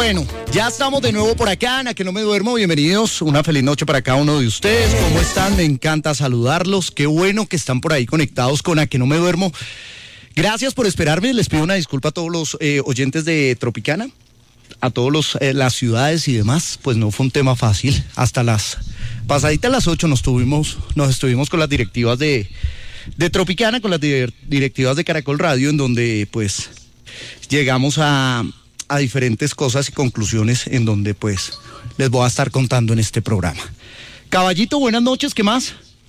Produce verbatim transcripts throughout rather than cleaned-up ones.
Bueno, ya estamos de nuevo por acá, en A Que No Me Duermo. Bienvenidos, una feliz noche para cada uno de ustedes. ¿Cómo están? Me encanta saludarlos. Qué bueno que están por ahí conectados con A Que No Me Duermo. Gracias por esperarme. Les pido una disculpa a todos los eh, oyentes de Tropicana, a todos los eh, las ciudades y demás. Pues no fue un tema fácil. Hasta las pasaditas las ocho nos tuvimos, nos estuvimos con las directivas de, de Tropicana, con las di- directivas de Caracol Radio, en donde pues llegamos a, a diferentes cosas y conclusiones en donde pues les voy a estar contando en este programa. Caballito, buenas noches, ¿qué más?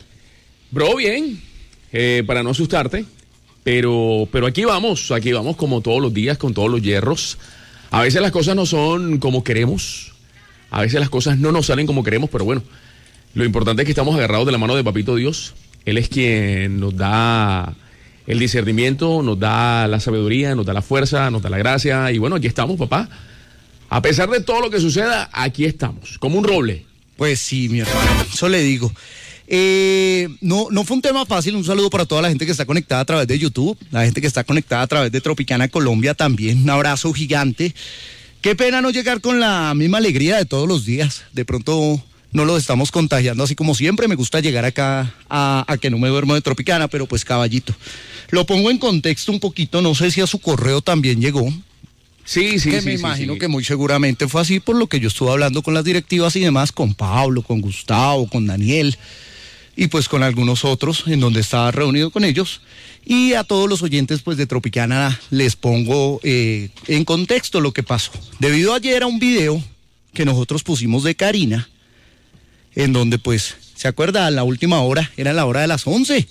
Bro, bien, eh, para no asustarte, pero, pero aquí vamos, aquí vamos como todos los días, con todos los hierros. A veces las cosas no son como queremos, a veces las cosas no nos salen como queremos, pero bueno, lo importante es que estamos agarrados de la mano de Papito Dios. Él es quien nos da el discernimiento, nos da la sabiduría, nos da la fuerza, nos da la gracia, y bueno, aquí estamos, papá. A pesar de todo lo que suceda, aquí estamos, como un roble. Pues sí, mi hermano, eso le digo. Eh, no, no fue un tema fácil. Un saludo para toda la gente que está conectada a través de YouTube, la gente que está conectada a través de Tropicana Colombia también. Un abrazo gigante. Qué pena no llegar con la misma alegría de todos los días. De pronto no lo estamos contagiando así como siempre. Me gusta llegar acá a, a Que No Me Duermo de Tropicana, pero pues caballito. Lo pongo en contexto un poquito, no sé si a su correo también llegó. Sí, sí, que sí. me sí, imagino sí. que muy seguramente fue así por lo que yo estuve hablando con las directivas y demás, con Pablo, con Gustavo, con Daniel y pues con algunos otros en donde estaba reunido con ellos. Y a todos los oyentes pues de Tropicana les pongo eh, en contexto lo que pasó. Debido ayer a un video que nosotros pusimos de Karina, en donde pues, ¿se acuerda? A la última hora, era la hora de las once.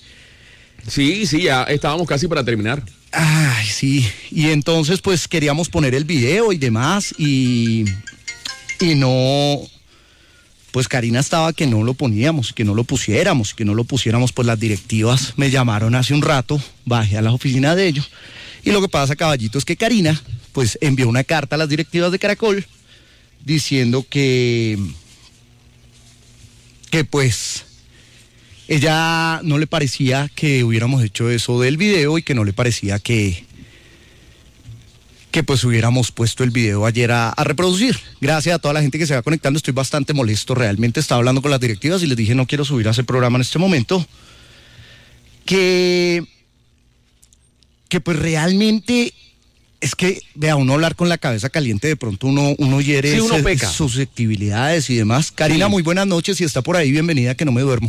Sí, sí, ya estábamos casi para terminar. Ay, sí, y entonces pues queríamos poner el video y demás y, y no, pues Karina estaba que no lo poníamos, que no lo pusiéramos, que no lo pusiéramos, pues las directivas me llamaron hace un rato, bajé a la oficina de ellos y lo que pasa, caballito, es que Karina pues envió una carta a las directivas de Caracol diciendo que, que pues ella no le parecía que hubiéramos hecho eso del video y que no le parecía que, que pues hubiéramos puesto el video ayer a, a reproducir. Gracias a toda la gente que se va conectando, estoy bastante molesto, realmente estaba hablando con las directivas y les dije no quiero subir a ese programa en este momento. Que, que pues realmente es que, vea, uno hablar con la cabeza caliente, de pronto uno, uno hiere Sí, uno ese- peca. susceptibilidades y demás. Karina, Sí. muy buenas noches, si está por ahí, bienvenida, que no me duermo.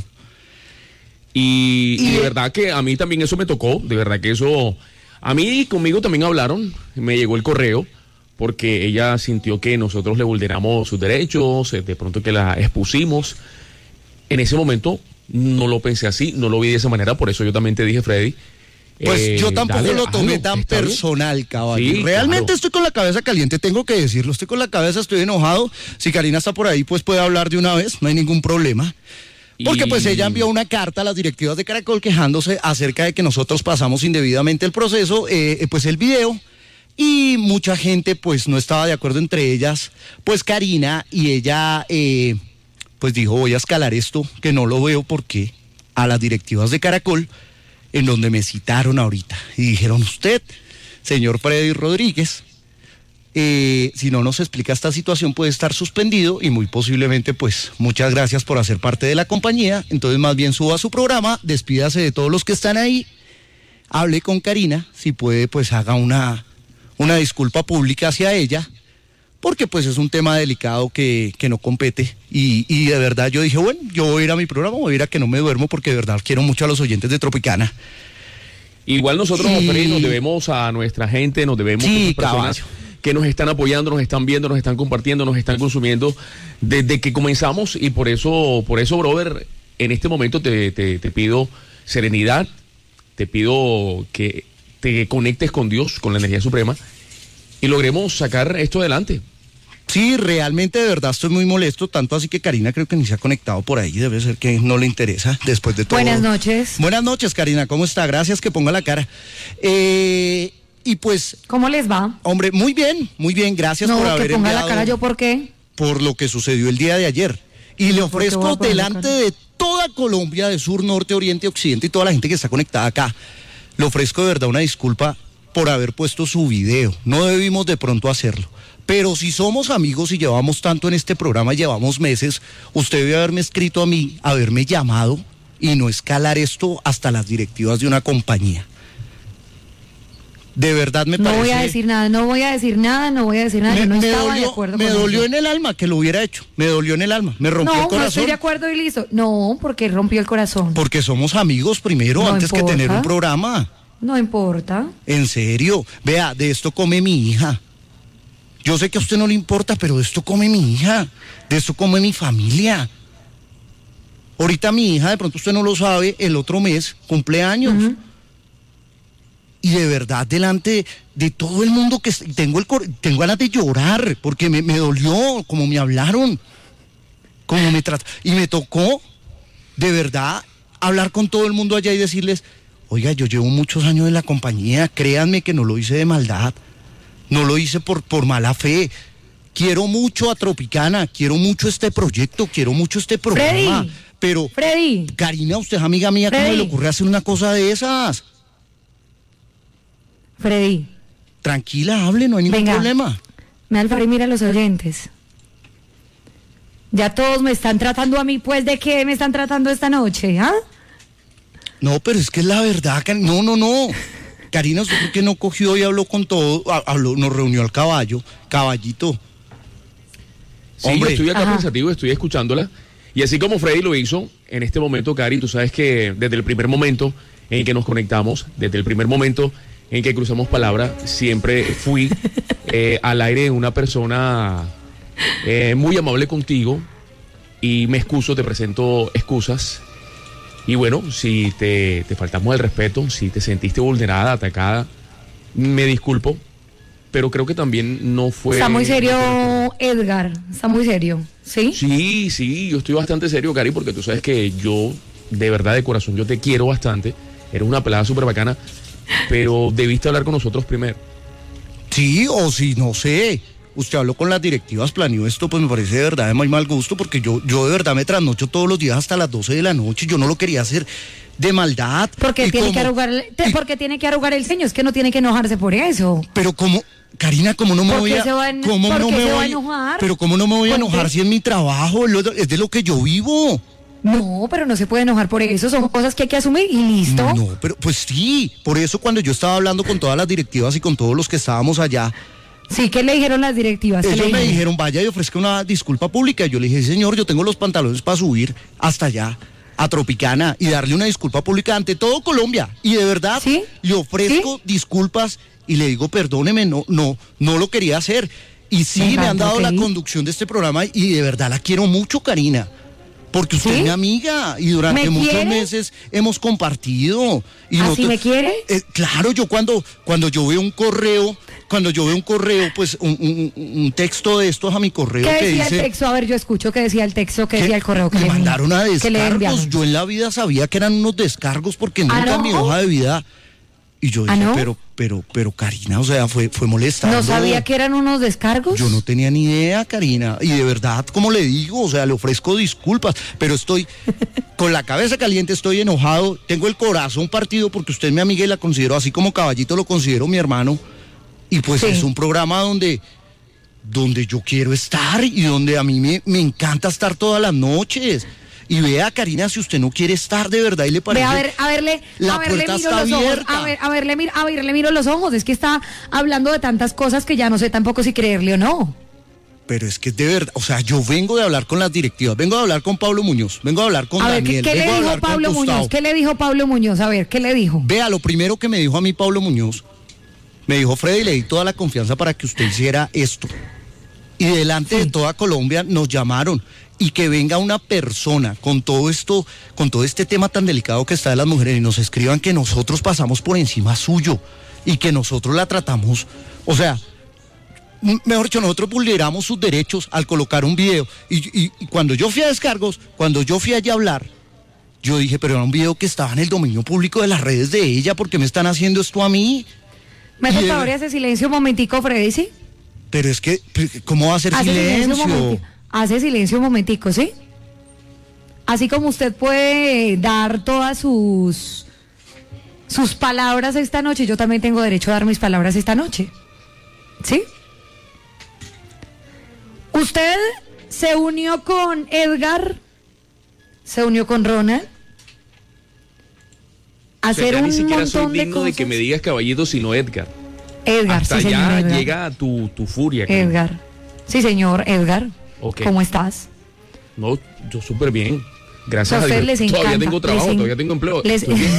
Y, y Y- de verdad que a mí también eso me tocó, de verdad que eso, a mí conmigo también hablaron, me llegó el correo, porque ella sintió que nosotros le vulneramos sus derechos, eh, de pronto que la expusimos. En ese momento no lo pensé así, no lo vi de esa manera, por eso yo también te dije, Freddy. Pues eh, yo tampoco dale, lo tomé hazlo, tan está bien. personal, caballo. Sí, Realmente claro. estoy con la cabeza caliente, tengo que decirlo. Estoy con la cabeza, estoy enojado. Si Karina está por ahí, pues puede hablar de una vez, no hay ningún problema. Porque Y- pues ella envió una carta a las directivas de Caracol quejándose acerca de que nosotros pasamos indebidamente el proceso, eh, eh, pues el video, y mucha gente pues no estaba de acuerdo, entre ellas pues Karina, y ella eh, pues dijo voy a escalar esto, que no lo veo porque a las directivas de Caracol, en donde me citaron ahorita, y dijeron usted, señor Freddy Rodríguez, Eh, si no nos explica esta situación puede estar suspendido y muy posiblemente pues muchas gracias por hacer parte de la compañía, entonces más bien suba su programa, despídase de todos los que están ahí, hable con Karina, si puede pues haga una, una disculpa pública hacia ella, porque pues es un tema delicado que, que no compete y, y de verdad yo dije bueno, yo voy a ir a mi programa, voy a ir a Que No Me Duermo porque de verdad quiero mucho a los oyentes de Tropicana. Igual nosotros, Y- Freddy, nos debemos a nuestra gente, nos debemos Sí, a esas personas caballo. que nos están apoyando, nos están viendo, nos están compartiendo, nos están consumiendo desde que comenzamos, y por eso, por eso, brother, en este momento te, te, te pido serenidad, te pido que te conectes con Dios, con la energía suprema, y logremos sacar esto adelante. Sí, realmente de verdad estoy muy molesto, tanto así que Karina creo que ni se ha conectado por ahí, debe ser que no le interesa después de todo. Buenas noches. Buenas noches, Karina, ¿cómo está? Gracias, que ponga la cara. Eh, y pues, ¿Cómo les va? hombre, muy bien, muy bien, gracias No, por que haber ponga enviado, la cara yo, ¿por qué? por lo que sucedió el día de ayer. Y le No, ¿por qué voy ofrezco a poner la delante cara? de toda Colombia, de sur, norte, oriente, occidente y toda la gente que está conectada acá, le ofrezco de verdad una disculpa por haber puesto su video. No debimos de pronto hacerlo. Pero si somos amigos y llevamos tanto en este programa, llevamos meses, usted debe haberme escrito a mí, haberme llamado y no escalar esto hasta las directivas de una compañía. De verdad me parece... No voy a decir nada, no voy a decir nada, no voy a decir nada. Me, Yo no me estaba dolió, de acuerdo me con dolió eso. en el alma que lo hubiera hecho. Me dolió en el alma. Me rompió No, el corazón. no estoy de acuerdo y listo. No, porque rompió el corazón. Porque somos amigos primero, No antes que importa. tener un programa. No importa. En serio. Vea, de esto come mi hija. Yo sé que a usted no le importa, pero de esto come mi hija. De esto come mi familia. Ahorita mi hija, de pronto usted no lo sabe, el otro mes cumple años. Uh-huh. Y de verdad, delante de todo el mundo que tengo el cor- tengo ganas de llorar, porque me, me dolió como me hablaron, como me trataron. Y me tocó, de verdad, hablar con todo el mundo allá y decirles, oiga, yo llevo muchos años en la compañía, créanme que no lo hice de maldad, no lo hice por, por mala fe. Quiero mucho a Tropicana, quiero mucho este proyecto, quiero mucho este programa. Freddy, pero, Freddy, Karina, usted es amiga mía, ¿cómo Freddy. le ocurre hacer una cosa de esas? Freddy. Tranquila, hable, no hay ningún Venga. problema. Me da el favor y mira a los oyentes. Ya todos me están tratando a mí, pues, ¿de qué me están tratando esta noche? ¿Ah? No, pero es que es la verdad, Kar- no, no, no. Karina, ¿usted por qué no cogió y habló con todo? Ha- Habló, nos reunió al caballo, caballito. Sí, Hombre. yo estoy acá Ajá. pensativo, estoy escuchándola. Y así como Freddy lo hizo, en este momento, Cari, tú sabes que desde el primer momento en que nos conectamos, desde el primer momento en que cruzamos palabra, siempre fui eh, al aire una persona eh, muy amable contigo y me excuso, te presento excusas. Y bueno, si te, te faltamos el respeto, si te sentiste vulnerada, atacada, me disculpo, pero creo que también no fue... Está muy serio, Edgar. Está muy serio. ¿Sí? Sí, sí, yo estoy bastante serio, Cari, porque tú sabes que yo, de verdad, de corazón, yo te quiero bastante. Eres una pelada súper bacana, pero debiste hablar con nosotros primero. Sí, o si no sé, usted habló con las directivas, planeó esto, pues me parece de verdad de muy mal gusto, porque yo, yo de verdad me trasnocho todos los días hasta las doce de la noche, yo no lo quería hacer de maldad. Porque Y tiene, como- que arrugar, te- y- porque tiene que arrugar el ceño, es que no tiene que enojarse por eso. Pero como, Karina, ¿cómo no me ¿Por voy qué a, se va a en- cómo por no qué me se va a voy- enojar? pero cómo no me voy a ¿Por enojar qué? si es mi trabajo, lo- es de lo que yo vivo? No, pero no se puede enojar por eso, son cosas que hay que asumir y listo. No, pero pues sí, por eso cuando yo estaba hablando con todas las directivas y con todos los que estábamos allá, Sí, ¿qué le dijeron las directivas? ¿Qué le ellos me dijeron, vaya y ofrezca una disculpa pública. Y yo le dije, sí, señor, yo tengo los pantalones para subir hasta allá, a Tropicana, y darle una disculpa pública ante todo Colombia. Y de verdad, ¿Sí? le ofrezco ¿Sí? disculpas y le digo, perdóneme, no, no, no lo quería hacer. Y sí, Me me han encanta, dado ok. la conducción de este programa y de verdad la quiero mucho, Karina. Porque usted ¿Sí? es mi amiga y durante ¿Me muchos quiere? meses hemos compartido. Y ¿Ah, no sí te- me quiere? Eh, claro, yo cuando, cuando yo veo un correo, cuando yo veo un correo, pues un, un- un texto de estos a mi correo ¿Qué que decía dice... el texto? A ver, yo escucho qué decía el texto, qué que decía el correo que me le mandaron a que le descargos. enviaron. Yo en la vida sabía que eran unos descargos porque ¿Ah, nunca en mi no? hoja de vida... Y yo ¿Ah, dije, no? pero, pero, pero Karina, o sea, fue, fue molestando. ¿No sabía que eran unos descargos? Yo no tenía ni idea, Karina. Y de verdad, como le digo, o sea, le ofrezco disculpas, pero estoy con la cabeza caliente, estoy enojado, tengo el corazón partido porque usted es mi amiga y la considero, así como Caballito lo considero mi hermano. Y pues Sí. es un programa donde, donde yo quiero estar y donde a mí me, me encanta estar todas las noches. Y vea, Karina, si usted no quiere estar de verdad y le Ve, parece... a ver, a verle, la a verle puerta miro está los ojos, abierta. a ver, a verle, mir- a verle miro los ojos, es que está hablando de tantas cosas que ya no sé tampoco si creerle o no. Pero es que de verdad, o sea, yo vengo de hablar con las directivas, vengo de hablar con Pablo Muñoz, vengo a hablar con A ver, ¿qué, Daniel, qué le vengo a dijo hablar con Pablo Gustavo. Muñoz? ¿Qué le dijo Pablo Muñoz? A ver, ¿qué le dijo? Vea, lo primero que me dijo a mí Pablo Muñoz, me dijo, Freddy, le di toda la confianza para que usted hiciera esto. Y delante de toda Colombia nos llamaron. Y que venga una persona con todo esto, con todo este tema tan delicado que está de las mujeres y nos escriban que nosotros pasamos por encima suyo y que nosotros la tratamos, o sea, m- mejor dicho, nosotros vulneramos sus derechos al colocar un video. Y, y- y cuando yo fui a descargos, cuando yo fui allá a hablar, yo dije, pero era un video que estaba en el dominio público de las redes de ella, ¿por qué me están haciendo esto a mí? ¿Me hace Y el de- favor y hace silencio un momentico, Freddy, sí? Pero es que, ¿cómo va a hacer Hace silencio un silencio? momenti- Hace silencio un momentico, ¿sí? Así como usted puede dar todas sus sus palabras esta noche, yo también tengo derecho a dar mis palabras esta noche. ¿Sí? Usted se unió con Edgar, se unió con Ronald, a hacer o sea, ya un ni siquiera montón soy de digno cosas. de que me digas caballito, sino Edgar. Edgar, Hasta sí, señor, allá Edgar. llega tu, tu furia. Karen. Edgar. Sí, señor, Edgar. Ok. ¿Cómo estás? No, yo súper bien. O Gracias sea, a a ustedes Dios. les Todavía encanta, tengo trabajo, les en- todavía tengo empleo. les- Estoy bien.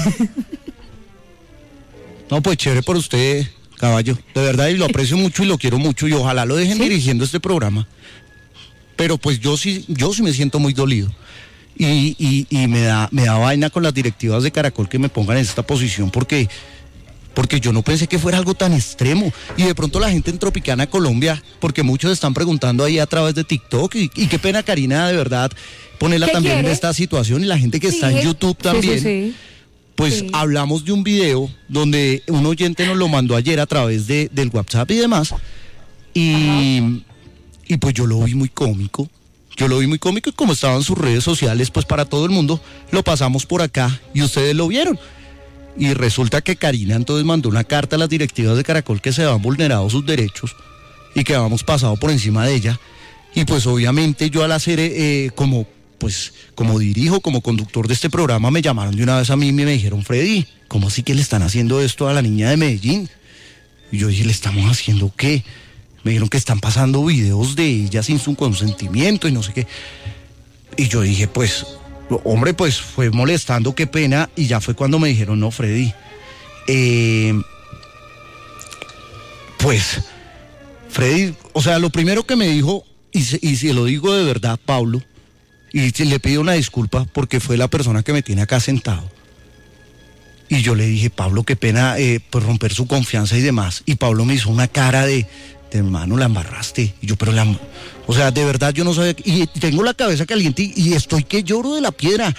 No, pues chévere por usted, caballo. De verdad, y lo aprecio mucho y lo quiero mucho y ojalá lo dejen ¿Sí? dirigiendo este programa. Pero pues yo sí, yo sí me siento muy dolido. Y, y, y me da, me da vaina con las directivas de Caracol que me pongan en esta posición porque, porque yo no pensé que fuera algo tan extremo. Y de pronto la gente en Tropicana Colombia, porque muchos están preguntando ahí a través de TikTok, y, y qué pena, Karina, de verdad, ponerla ¿Qué también quiere? en esta situación, y la gente que está Sí, en YouTube sí, también. sí, sí. Pues Sí. hablamos de un video donde un oyente nos lo mandó ayer a través de, del WhatsApp y demás. Y, y pues yo lo vi muy cómico. Yo lo vi muy cómico y como estaban sus redes sociales, pues para todo el mundo, lo pasamos por acá y ustedes lo vieron. Y resulta que Karina entonces mandó una carta a las directivas de Caracol que se habían vulnerado sus derechos y que habíamos pasado por encima de ella. Y pues obviamente yo al hacer eh, como... pues como dirijo, como conductor de este programa, me llamaron de una vez a mí y me dijeron, Freddy, ¿cómo así que le están haciendo esto a la niña de Medellín? Y yo dije, ¿le estamos haciendo qué? Me dijeron que están pasando videos de ella sin su consentimiento y no sé qué. Y yo dije, pues, hombre, pues fue molestando, qué pena. Y ya fue cuando me dijeron, no, Freddy, eh, pues, Freddy, o sea, lo primero que me dijo, y se, y se lo digo de verdad, Pablo, y le pido una disculpa porque fue la persona que me tiene acá sentado. Y yo le dije, Pablo, qué pena eh, pues romper su confianza y demás. Y Pablo me hizo una cara de, de hermano, la embarraste. Y yo, pero la... O sea, de verdad yo no sabía... Y tengo la cabeza caliente y, y estoy que lloro de la piedra.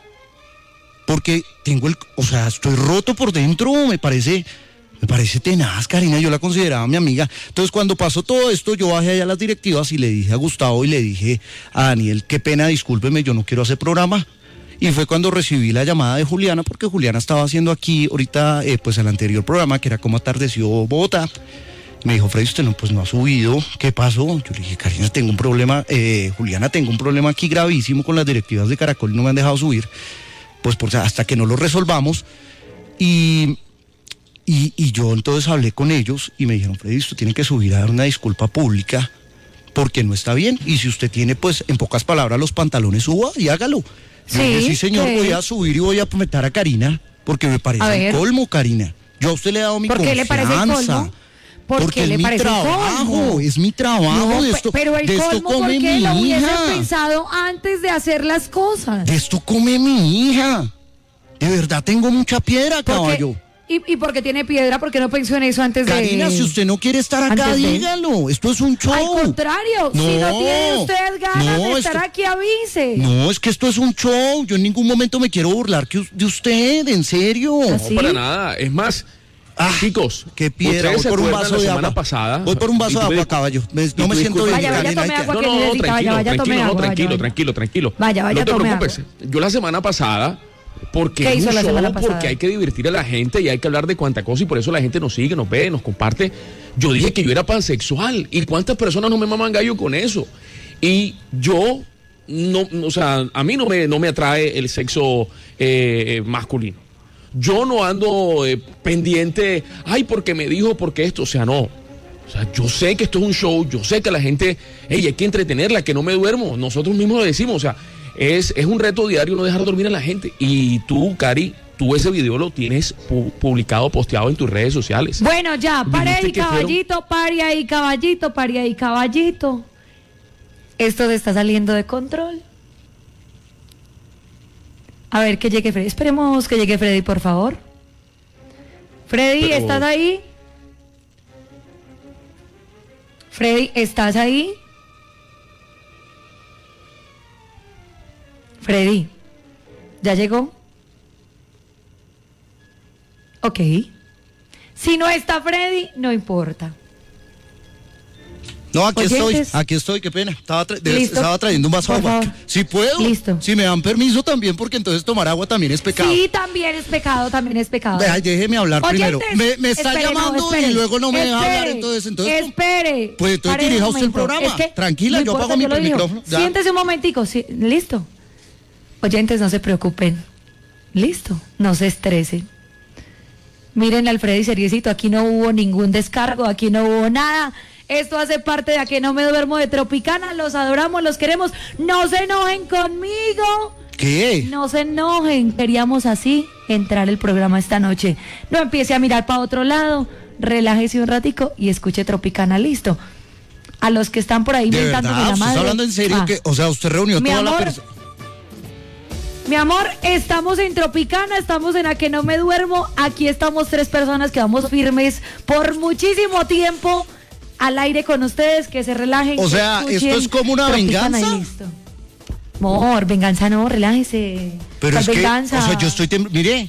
Porque tengo el... O sea, estoy roto por dentro, me parece... Me parece tenaz, Karina, yo la consideraba mi amiga. Entonces, cuando pasó todo esto, yo bajé allá a las directivas y le dije a Gustavo y le dije a Daniel, qué pena, discúlpeme, yo no quiero hacer programa. Y fue cuando recibí la llamada de Juliana, porque Juliana estaba haciendo aquí ahorita, eh, pues el anterior programa, que era Cómo atardeció Bogotá. Me dijo, Freddy, usted no, pues no ha subido, ¿qué pasó? Yo le dije, Karina, tengo un problema, eh, Juliana, tengo un problema aquí gravísimo con las directivas de Caracol y no me han dejado subir. Pues por, hasta que no lo resolvamos. Y... Y, y yo entonces hablé con ellos y me dijeron, Freddy, usted tiene que subir a dar una disculpa pública porque no está bien. Y si usted tiene, pues, en pocas palabras, los pantalones, suba y hágalo. Sí, Yo dije, sí, señor, sí. voy a subir y voy a meter a Karina porque me A parece ver. el colmo, Karina. Yo a usted le he dado mi ¿Por qué le parece el confianza. colmo? ¿Por Porque qué le es mi parece el trabajo, colmo? es mi trabajo. No, de pe- esto, pero el de esto colmo, ¿por come qué mi lo hubiese hija. pensado antes de hacer las cosas? De esto come mi hija. De verdad tengo mucha piedra, Porque- caballo. ¿Y, y porque tiene piedra? ¿Por qué no pensó en eso antes de...? Karina, si usted no quiere estar acá, Antes de- dígalo. Esto es un show. Al contrario, si no No, tiene usted ganas no, de estar esto- aquí, avise. No, es que esto es un show. Yo en ningún momento me quiero burlar que, de usted, en serio. ¿Ah, No, sí? para nada. Es más, Ah, chicos, qué piedra. ustedes Voy se por un acuerdan vaso la de semana agua. pasada. Voy por un vaso Y tú de me agua, discul- caballo. Me- y no tú me siento disculpas. bien, Vaya, vaya, Karina, tome hay que- agua. No, que no, necesita, tranquilo, vaya, vaya, tranquilo, tome no, agua, tranquilo, vaya, tranquilo, tranquilo. Vaya, vaya, no te tome preocupes. Yo la semana pasada, porque ¿Qué es hizo un la show, semana pasada? porque hay que divertir a la gente y hay que hablar de cuanta cosa y por eso la gente nos sigue, nos ve, nos comparte. Yo dije que yo era pansexual y cuántas personas no me maman gallo con eso. Y yo, no, o sea, a mí no me, no me atrae el sexo eh, masculino. Yo no ando eh, pendiente, ay, porque me dijo, porque esto, o sea, no. O sea, yo sé que esto es un show, yo sé que la gente, hey, hay que entretenerla, que no me duermo. Nosotros mismos lo decimos, o sea, es, es un reto diario no dejar dormir a la gente. Y tú, Cari, tú ese video lo tienes pu- publicado, posteado en tus redes sociales. Bueno, ya, pare Dijiste ahí, que fueron- caballito, pare ahí, caballito, pare ahí, caballito. Esto se está saliendo de control. A ver, que llegue Freddy. Esperemos que llegue Freddy, por favor. Freddy, Pero- ¿estás ahí? Freddy, ¿estás ahí? Freddy, ¿ya llegó? Ok. Si no está Freddy, no importa. No, aquí Oyentes. estoy, aquí estoy, qué pena. Estaba, tra de, Listo. estaba trayendo un vaso de Por agua. favor. Si puedo, Listo. si me dan permiso también, porque entonces tomar agua también es pecado. Sí, también es pecado, también es pecado. Vea, déjeme hablar primero. Oyentes, Me, me está espere, no, llamando espere, y luego no me deja espere, hablar, entonces, entonces. Espere. Pues entonces Pare un dirija usted el momento. programa. Es que Tranquila, no yo importa, apago mi lo digo. micrófono. Ya. Siéntese un momentico, sí, listo. Oyentes, no se preocupen. Listo, no se estresen. Miren, Alfredo y Seriecito, aquí no hubo ningún descargo, aquí no hubo nada. Esto hace parte de A que no me duermo de Tropicana. Los adoramos, los queremos. No se enojen conmigo. ¿Qué? No se enojen. Queríamos así entrar el programa esta noche. No empiece a mirar para otro lado. Relájese un ratico y escuche Tropicana. Listo. A los que están por ahí ¿De mentándome verdad? la ¿Usted madre. está hablando en serio? Ah. Que, o sea, usted reunió Mi toda la amor, persona. Mi amor, estamos en Tropicana, estamos en A que no me duermo. Aquí estamos tres personas que vamos firmes por muchísimo tiempo al aire con ustedes, que se relajen. O que sea, escuchen ¿esto es como una Tropicana y venganza? listo. Amor, venganza no, relájese. Pero ¿Cuál es que, venganza? o sea, yo estoy temblando. Mire.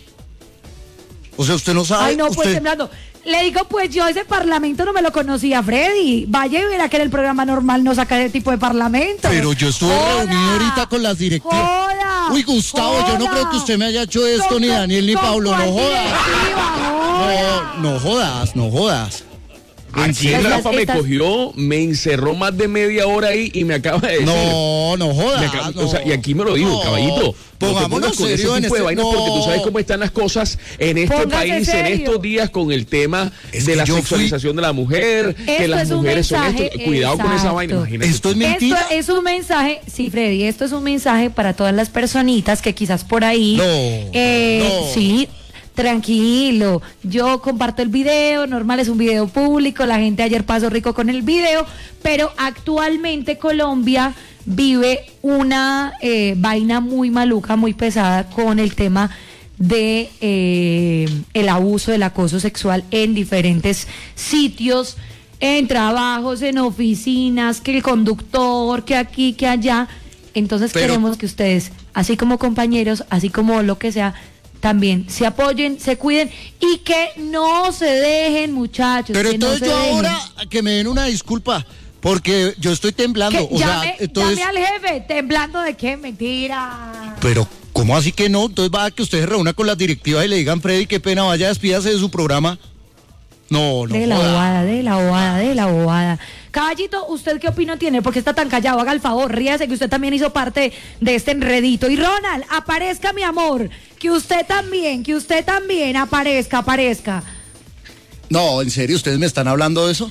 O sea, usted no sabe. Ay, no, pues usted... temblando. Le digo, pues yo ese parlamento no me lo conocía, Freddy. Vaya y verá que en el programa normal no saca ese tipo de parlamento. Pero yo estuve Joda, reunido ahorita con las directivas. joda, Uy, Gustavo, yo no joda. creo que usted me haya hecho esto, Con- ni Daniel, ni con Pablo. No cuál jodas. directiva, joda. No, no jodas, no jodas. ¿En Aquí serio? Estas- Rafa me estas- cogió, me encerró más de media hora ahí y me acaba de decir. No, no Me jodas. acaba- no. o sea, y aquí me lo dijo, No, caballito. No te Pongámonos pongas con ese serio en tipo de este- vainas porque tú no. sabes cómo están las cosas en este Póngase país, en serio. estos días con el tema Es de que la yo fui- sexualización de la mujer, que Esto las es un mujeres son mensaje, esto. Cuidado con esa exacto. vaina, imagínate. Esto es Esto mentira. es un mensaje, sí, Freddy, esto es un mensaje para todas las personitas que quizás por ahí, No, eh, no. sí, tranquilo, yo comparto el video, normal, es un video público, la gente ayer pasó rico con el video, pero actualmente Colombia vive una eh, vaina muy maluca, muy pesada con el tema de eh, el abuso, el acoso sexual en diferentes sitios, en trabajos, en oficinas, que el conductor, que aquí, que allá. Entonces Pero- queremos que ustedes, así como compañeros, así como lo que sea, también se apoyen, se cuiden y que no se dejen, muchachos. Pero que no entonces se yo dejen. ahora que me den una disculpa, porque yo estoy temblando. Que O llame, sea, entonces. llame al jefe, temblando de qué, mentira. Pero, ¿cómo así que no? Entonces va a que usted se reúna con las directivas y le digan, Freddy, qué pena, vaya, despídase de su programa. No, no. De la joda. bobada, de la bobada, de la bobada. Caballito, ¿usted qué opinión tiene? ¿Por qué está tan callado? Haga el favor, ríase que usted también hizo parte de este enredito. Y Ronald, aparezca, mi amor. Que usted también, que usted también aparezca, aparezca. No, en serio, ¿ustedes me están hablando de eso?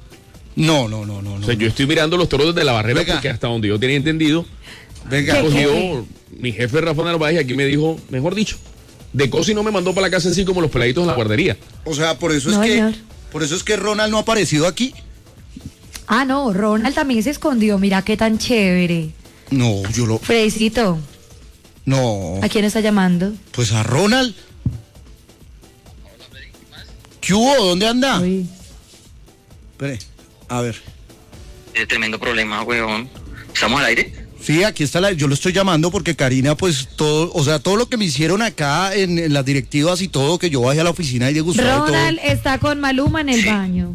No, no, no, no. O no. sea, yo estoy mirando los toros desde la barrera Venga. porque hasta donde yo tenía entendido, Venga, ¿Qué? cogió mi jefe Rafa Narváez y aquí me dijo, mejor dicho, de cosi no me mandó para la casa así como los peladitos en la guardería. o sea, por eso es No, que. señor. Por eso es que Ronald no ha aparecido aquí. Ah, no, Ronald también se escondió. Mira qué tan chévere. No, yo lo. Fredicito, No. ¿a quién está llamando? Pues a Ronald. ¿Qué hubo? ¿Dónde anda? Uy. Espere, a ver. Qué tremendo problema, weón. ¿Estamos al aire? Sí, aquí está la. Yo lo estoy llamando porque Karina, pues todo, o sea, todo lo que me hicieron acá en, en las directivas y todo, que yo bajé a la oficina y de Gustavo y Ronald todo. está con Maluma en el Sí. baño.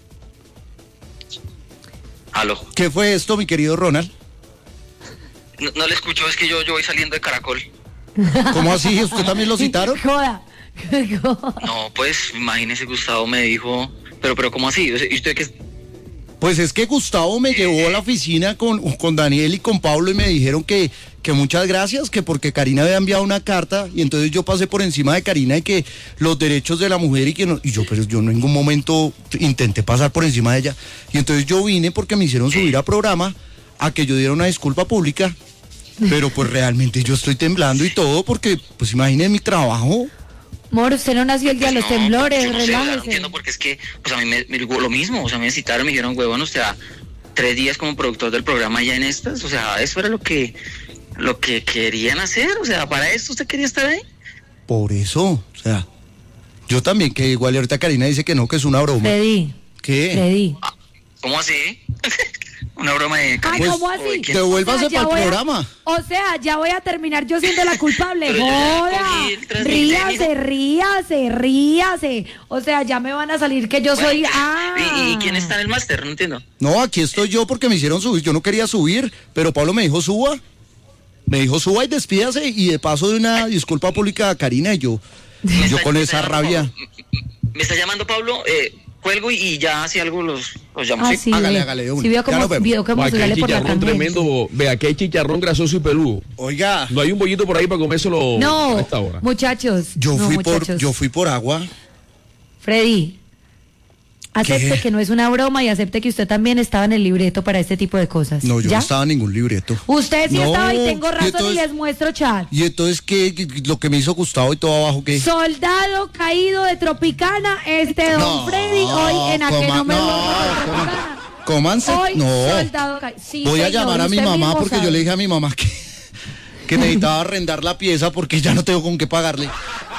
Aló. ¿Qué fue esto, mi querido Ronald? No, no le escucho, es que yo, yo voy saliendo de Caracol. ¿Cómo así? ¿Usted también lo citaron? Joda. Joda. No, pues, imagínese, Gustavo me dijo... Pero, pero, ¿cómo así? O sea, ¿y usted qué...? Pues es que Gustavo me llevó a la oficina con, con Daniel y con Pablo y me dijeron que, que muchas gracias, que porque Karina había enviado una carta y entonces yo pasé por encima de Karina y que los derechos de la mujer y que no, y yo, pero yo en ningún momento intenté pasar por encima de ella. Y entonces yo vine porque me hicieron subir a programa a que yo diera una disculpa pública, pero pues realmente yo estoy temblando y todo porque, pues imaginen mi trabajo. Amor, usted no nació el día de los No, temblores, yo no sé, o sea, no relájese. entiendo porque es que, pues a mí me, me digo lo mismo, o sea, me citaron, me dijeron, huevón, usted a tres días como productor del programa ya en estas, o sea, eso era lo que, lo que querían hacer, o sea, para esto usted quería estar ahí. Por eso, o sea, yo también, que igual ahorita Karina dice que no, que es una broma. Freddy, ¿Qué? Freddy, ¿Cómo así? una broma de Ay, Karina. ¿cómo ¿O de así? quién? Devuélvase O sea, ya para el voy a- programa. O sea, ya voy a terminar yo siendo la culpable. Pero yo ya Joda, cogí el Transmilenio. ríase, ríase, ríase. O sea, ya me van a salir que yo soy... Bueno, Ah. ¿Y, y quién está en el máster? No entiendo. No, aquí estoy yo porque me hicieron subir. Yo no quería subir, pero Pablo me dijo suba. Me dijo suba y despídase. Y de paso de una disculpa pública a Karina y yo. Me Yo está- con me esa está rabia. llamando- Me está llamando Pablo, eh, cuelgo y, y ya si algo los, los llamo. Ah, ¿sí? sí, Hágale, ve. hágale de una. Sí, vio Ya cómo, nos vemos. vio cómo Aquí se hay sale por la chicharrón tangente. tremendo. Ve, aquí hay chicharrón grasoso y peludo. Oiga, No hay un bollito por ahí para comérselo a No, esta hora. muchachos. yo no, fui muchachos. por, yo fui por agua. Freddy, acepte ¿Qué? que no es una broma y acepte que usted también estaba en el libreto para este tipo de cosas. No, yo ¿Ya? no estaba en ningún libreto. Usted sí No, estaba y tengo y razón y, entonces- les muestro chat. Y entonces, ¿qué? ¿Qué- qué- Lo que me hizo Gustavo y todo abajo, ¿qué? Soldado caído de Tropicana, este don No, Freddy, hoy en aquel coma- no me no, duermo de coma- Tropicana. Cómanse. Hoy No. soldado caído. Sí, Voy a señor, llamar a mi usted mamá mismo porque yo sabe. le dije a mi mamá que, que necesitaba arrendar la pieza porque ya no tengo con qué pagarle.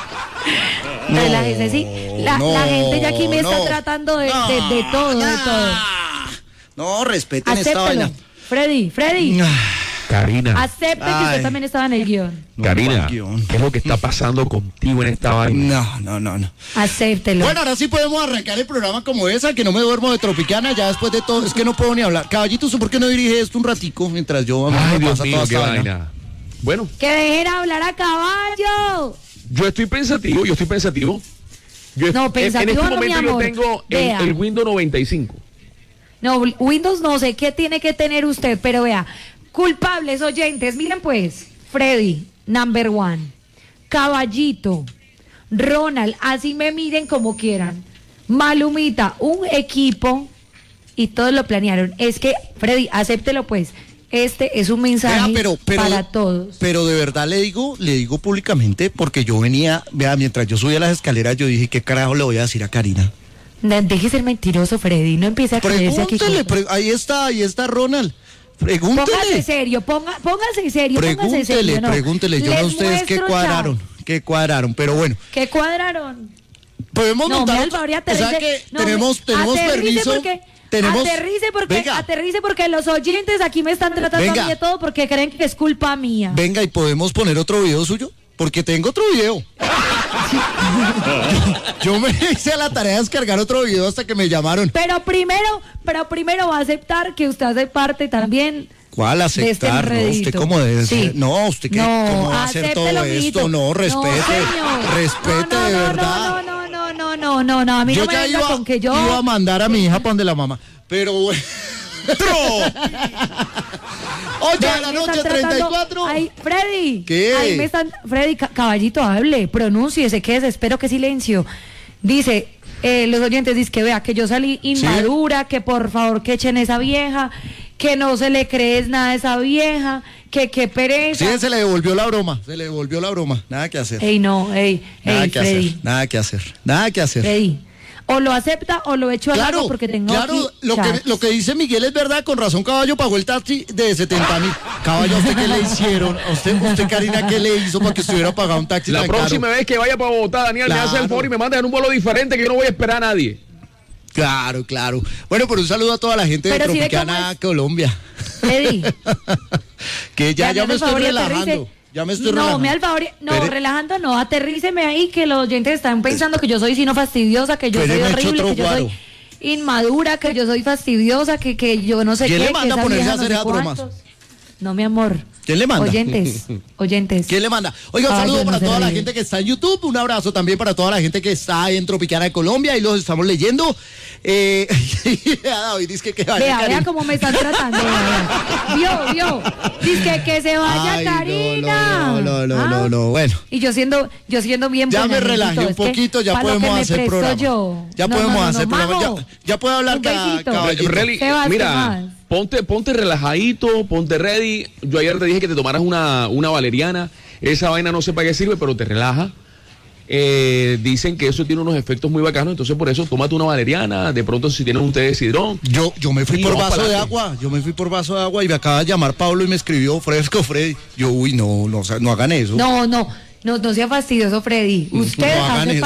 No, Relájese, sí. La, no, la gente ya aquí me está no, tratando de, no, de, de todo, de no. todo. No, respeten esta Acéptelo. vaina. Freddy, Freddy, Karina, acepte que Ay. usted también estaba en el guión. No, Karina, mal guión. ¿qué es lo que está pasando contigo en esta vaina? No, no, no, no. Acéptelo. Bueno, ahora sí podemos arrancar el programa como esa, que no me duermo de Tropicana, ya después de todo, es que no puedo ni hablar. Caballito, ¿usted por qué no dirige esto un ratico mientras yo vamos Ay, a Dios pasar mío, toda qué esta vaina? vaina. Bueno, Que dejen hablar a caballo. yo estoy pensativo, yo estoy pensativo. Yo No, en- pensativo en no, este mi momento yo amor. tengo el, Vea. el Windows noventa y cinco. No, Windows no sé qué tiene que tener usted, pero vea, culpables oyentes, miren pues, Freddy, number one, Caballito, Ronald, así me miren como quieran, Malumita, un equipo y todos lo planearon. Es que, Freddy, acéptelo pues, este es un mensaje Vea, pero, pero, para todos. pero de verdad le digo, le digo públicamente, porque yo venía, vea, mientras yo subía las escaleras, yo dije, ¿qué carajo le voy a decir a Karina? No, deje ser mentiroso, Freddy, no empiece a creerse aquí. Pregúntele, cosas. pre- ahí está, ahí está Ronald. Póngase Pregúntele. serio, ponga, póngase serio, póngase Pregúntele, serio. no. pregúntele. Yo no Les sé ustedes qué muestro cuadraron, chat. qué cuadraron, pero bueno. ¿Qué cuadraron? Podemos No, montar me otro- Alfaro, o aterrice. sea que No, tenemos, me- tenemos aterrice permiso. Porque, tenemos, aterrice porque, venga, aterrice porque los oyentes aquí me están tratando Venga. a mí de todo porque creen que es culpa mía. venga y podemos poner otro video suyo, porque tengo otro video. yo, yo me hice la tarea de descargar otro video hasta que me llamaron. Pero primero, pero primero va a aceptar que usted hace parte también. ¿Cuál de este aceptar? No, enredito. usted cómo debe Sí. ser. No, usted qué, No, cómo va a hacer todo acéptelo, esto. mijito. No, respete, señor. respete no, no, de no, verdad. No, no, no, no, no, no, no, a mí yo no me ya venga iba, con que yo. iba a mandar a mi hija para donde la mamá, pero bueno. ocho de Ahí la me noche, están treinta y tratando- cuatro. Ay, Freddy. ¿Qué? Ahí me están. Freddy, ca- caballito, hable, pronúnciese, qué espero que silencio. Dice, eh, los oyentes dicen que vea que yo salí inmadura, que por favor que echen esa vieja, que no se le crees nada a esa vieja, que qué pereza. Sí, se le devolvió la broma, se le devolvió la broma. Nada que hacer. Ey, no, ey, Nada ey, que Freddy. hacer, nada que hacer, nada que hacer. Freddy. O lo acepta o lo echo al Claro, agua porque tengo claro, aquí lo que, chats. lo que dice Miguel es verdad, con razón Caballo pagó el taxi de setenta mil. Caballo, ¿a usted qué le hicieron? ¿A usted, usted, Karina, qué le hizo para que estuviera pagado un taxi La tan próxima caro? vez que vaya para Bogotá, Daniel me hace el Claro. favor y me manda en un vuelo diferente que yo no voy a esperar a nadie. Claro, claro. Bueno, pero un saludo a toda la gente de Pero si ve cómo Tropicana, es. Colombia. Freddy. que ya, ya hazme me el estoy favor y relajando. aterrice. Ya me estoy no, relajando. me al favor, y- no, Espere. relajando no, aterríceme ahí que los oyentes están pensando que yo soy sino fastidiosa, que yo Espere, soy me echo horrible, otro que yo soy guaro. inmadura, que yo soy fastidiosa, que, que yo no sé ¿Quién qué. le manda que a esa ponerse vieja a no hacer sé esas bromas? cuántos. No, mi amor. ¿Quién le manda? Oyentes, oyentes. ¿Quién le manda? Oiga, un Ay, saludo yo no para sé toda la reír. gente que está en YouTube, un abrazo también para toda la gente que está en Tropicana de Colombia y los estamos leyendo. Eh, David dice que, que vaya Vea, Karina. vea cómo me están tratando. vea, vea. Vio, vio. Dice que, que se vaya Ay, no, Karina. No, no, no, Ah. no, no, bueno. Y yo siendo, yo siendo bien Ya buena me gente y relajé todo, un es que poquito, ya para lo que podemos me hacer presto programa. yo. Ya No, podemos no, no, hacer no, programa. mago. Ya, ya puedo hablar, Un ca- besito. caballito. Relly, ¿Qué vas, qué mira, más? ponte, ponte relajadito, ponte ready. Yo ayer te dije que te tomaras una, una valeriana. Esa vaina no sé para qué sirve, pero te relaja. Eh, dicen que eso tiene unos efectos muy bacanos, entonces por eso tómate una valeriana. De pronto, si tienes un té de sidrón. Yo, yo me fui Y por vamos vaso de pa'lante. agua, yo me fui por vaso de agua y me acaba de llamar Pablo y me escribió fresco, Freddy. Yo, uy, no, no, o sea, no hagan eso. No, no, no, no sea fastidioso, Freddy. Usted No hagan hace eso.